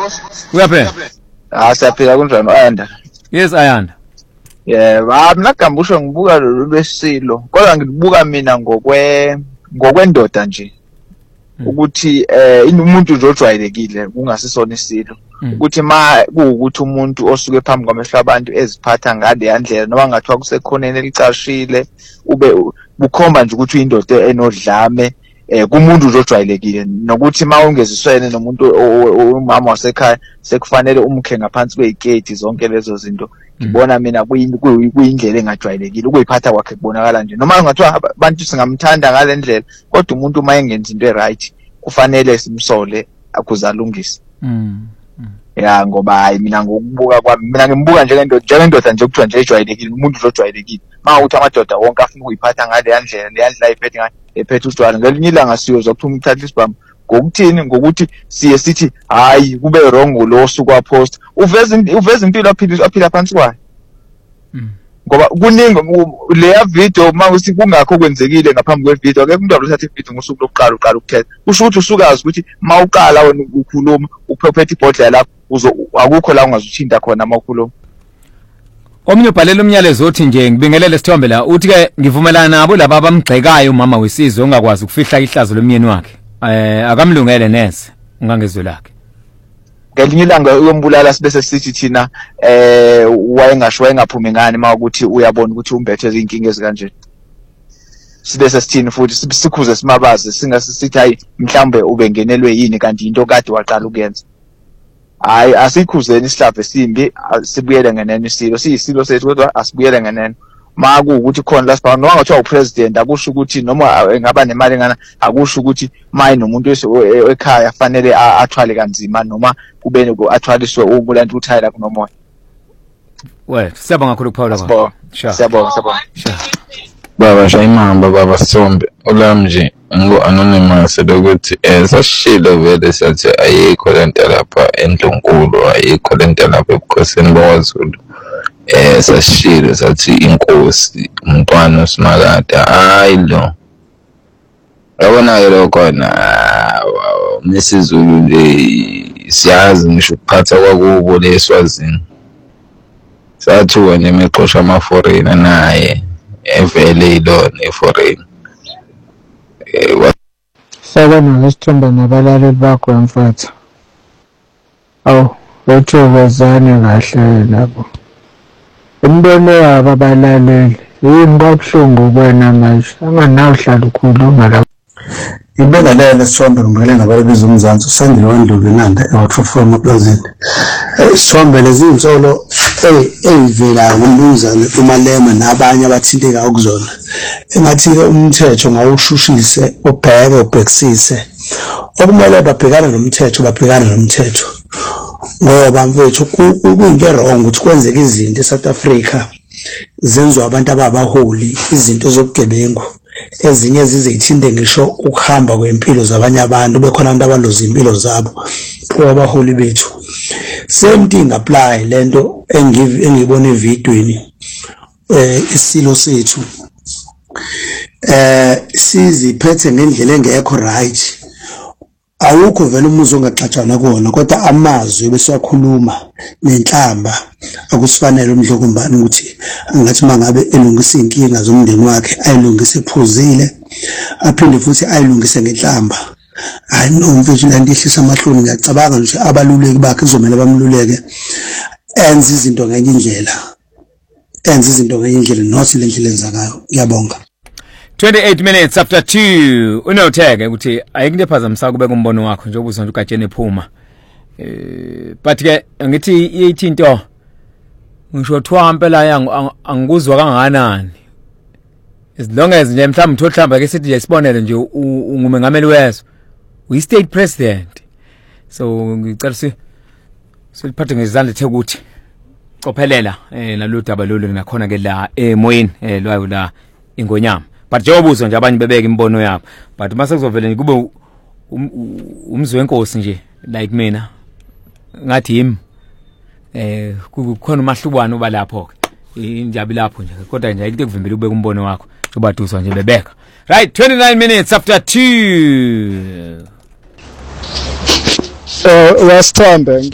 Uyaphela? Siyaphila kunjani Ayanda? Yes Ayanda. Mina Gambusho ngibuka lolu lwesilo. Kodwa ngibuka mina ngokwendoda nje. Ukuthi umuntu nje ojwayelekile kungasisona isilo. Ukuthi kuukuthi umuntu osuke phambi kwamehlo abantu eziphatha ngale yandlela noma ngathiwa kusekhoneni elicashile bukhomba nje ukuthi uyindoda enodlame kumuntu nje ojwayelekile nokuthi mawungeziswene nomuntu umama wasekhaya sekufanele umkhe ngaphansi kweziketi zonke lezo zinto. Ngibona mina kuyindlela engajwayelekile ukuyiphatha kwakhe kubonakala nje noma ngathiwa abantu singamthanda ngale ndlela kodwa umuntu uma engenza into eright kufanele simsole akuze alungise. Ya ngoba hayi mina ngokubuka kwami mina ngimbuka njengendoda nje kuthiwa nje ejwayelekile umuntu nje ojwayelekile mawuthi amadoda wonke afuna ukuyiphatha ngale ndlela le ndlela iphethe ngayo ephethe utshwala ngelinye ilanga siyoza kuthi umthatha isibhamu ngokuthini ngokuthi siye sithi hayi kube wrong lo osuka post uveza impilo aphila phansi kwayo. Ngoba kuningi leya video mawuthi kungakho kwenzekile ngaphambi kwevideo akekho umuntu abuthatha ivideo ngosuku lokuqala uqala ukuthetha usho ukuthi usukazi ukuthi mawuqala wena ukukhuluma uphephethe ibhodlela lakho akukho la ungazuthinta khona mawukhuluma. Omnye ubhalela umyalezo othi nje ngibingelele Sithombe la uthi ke ngivumelana nabo laba abamgxekayo umama wesizwe ongakwazi ukufihla ihlazo lomyeni wakhe akamlungele neze ungangezwe lakhe. Ngelinye ilanga uyombulala sibese sithi thina wayengaphumi ngani mawukuthi uyabona ukuthi umbethe izinkinga ezikanje. Sibese sithini futhi sikhuze simabaze singasithi hayi mhlambe ubengenelwe yini kanti into kade waqala ukuyenza. Hayi asikhuzeni isihlave simbi sibuyele ngenene isilo siyisilo sethu kodwa asibuyele ngenene. Maku ukuthi khona la sibhawu noma ngathiwa upresident akusho ukuthi noma engaba nemali engana akusho ukuthi maye nomuntu ekhaya fanele athwale kanzima noma kube athwaliswe umuntu uthayela kunomoya. Siyabonga kakhulu kuphawula kwakho. Siyabonga. Baba Shayimamba baba Sithombe olami nje ngo-anonymous lokuthi sasishilo vele sathi ayikho lento lapha eNdlunkulu ayikho lento lapha ebukhosini bakwaZulu. Sasishilo sathi inkosi umntwana uSimakade hayi lo yabona-ke lo khona nesizulu nje siyazi ngisho ukuphatha kwakubo leSwazini sathuka nje meqosha ama-foreigner naye evele ilona eforeign. Sakona Sithombe nabalaleli bakho mfowethu. Wethokozane kahle labo. Umbono wabo abalaleli yini kwabuhlungu kwena manje anganawo uhlala ukhuluma la. Ibelelele Sithombe ngibele nabalebizwa uMzansi usandile wandlulu nanda eWaterfall eplazini. Sithombe lezi insolo eyivela ngumnumzane uMalema nabanye abathinteka ukuzona. Engathi umthetho ngawushushise ubhekisise. Okumele babhekana nomthetho. Ngoba mfethu kuyinto wrong ukuthi kwenzeke izinto eSouth Africa zenziwa abantu ababaholi izinto zobugebengu ezinye zizithinde ngisho ukuhamba kwempilo zabanye abantu bekhona abantu abaloza impilo zabo abaholi bethu. Same thing apply lento engibona evidweni isilo sethu siziphethe ngendlela engekho right. Awukho vele umuzi ongaxatshana kuona kodwa amazwi besakhuluma nenhlamba akusifanele umdlokumbani ukuthi angathi mangabe elungisa inkinga zomndeni wakhe ayilungise ephuzile aphinde futhi ayilungise ngenhlamba. Hayi no mfethu la ndihlisa amahloni ngiyacabanga nje abaluleki bakhe kuzomela bamluleke enze izinto ngenye indlela nothi le ndlela enzakayo. Ngiyabonga. 28 minutes after 2 unotheke ukuthi ayikho ephazamisa kubeka umbono wakho njengoba uzonke ugatsheni ephuma but ke ngithi ithi into ngisho thwampe la angikuzwa kangakanani as long as nje mhlawumbe uthohlamba ke sithi nje sibonele nje ungumengameli wezwe uyi state president so ngicela siliphathe ngezandla ethe ukuthi cophelela nalo daba lolu nakhona ke la emoyeni lwayo la ingonyama. But njengobuzo nje abanye bebeka imbono yabo but mase kuzovela kube umzwe wenkosi nje like mina ngathi yimi kukhona umahlubano balapho ke injabi lapho nje kodwa nje ayikho kuvimbela ubeka umbono wakho obaduswa nje bebeka. Right, 29 minutes after 2 Sithombe